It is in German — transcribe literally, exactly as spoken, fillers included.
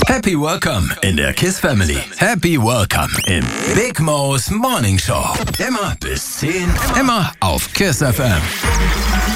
Happy Welcome in der KISS Family. Happy Welcome im Big Mo's Morning Show. Immer bis zehn, immer auf KISS F M.